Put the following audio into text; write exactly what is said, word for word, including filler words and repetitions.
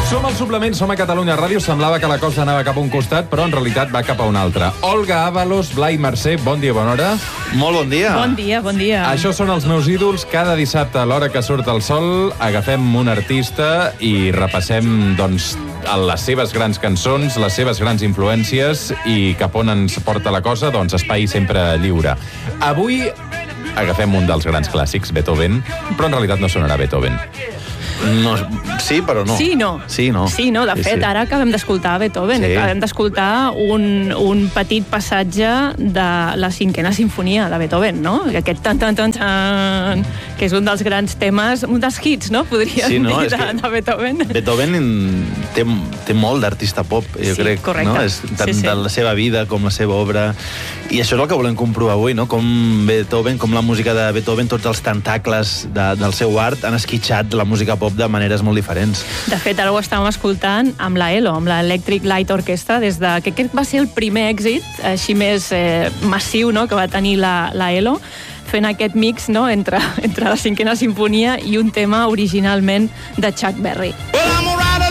Som al suplement, som a Catalunya Ràdio. Semblava que la cosa anava cap a un costat, però en realitat va cap a un altre. Olga Ábalos, Blai Mercè, bon dia, bona hora. Molt bon dia. Bon dia, bon dia. Això són els meus ídols. Cada dissabte, a l'hora que surt el sol, agafem un artista i repassem, doncs, les seves grans cançons, les seves grans influències i cap on ens porta la cosa, doncs, espai sempre lliure. Avui agafem un dels grans clàssics, Beethoven, però en realitat no sonarà Beethoven. No, sí, però no. Sí, no. Sí, no. Sí, no. De sí, fet, sí. ara acabem d'escoltar Beethoven. Sí. Acabem d'escoltar un, un petit passatge de la cinquena sinfonia de Beethoven, no? Aquest tan, tan, tan, tan, que és un dels grans temes, un dels hits, no? Podríem sí, no, dir, de, que de Beethoven. Beethoven té, té molt d'artista pop, jo Sí, crec. correcte. No? És tant Sí, sí. de la seva vida com la seva obra. I això és el que volem comprovar avui, no? Com Beethoven, com la música de Beethoven, tots els tentacles de, del seu art han esquitxat la música pop de maneres molt diferents. De fet, ara ho estàvem escoltant amb la E L O, amb l'Electric Light Orchestra, des de, que aquest va ser el primer èxit, així més eh, massiu, no?, que va tenir la, la E L O, fent aquest mix, no?, entre, entre la cinquena sinfonia i un tema originalment de Chuck Berry. Hola!